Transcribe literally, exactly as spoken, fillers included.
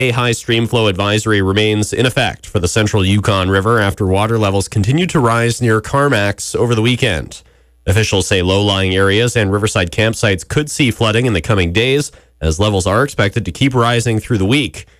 A high stream flow advisory remains in effect for the central Yukon River after water levels continue to rise near Carmacks over the weekend. Officials say low-lying areas and riverside campsites could see flooding in the coming days, as levels are expected to keep rising through the week.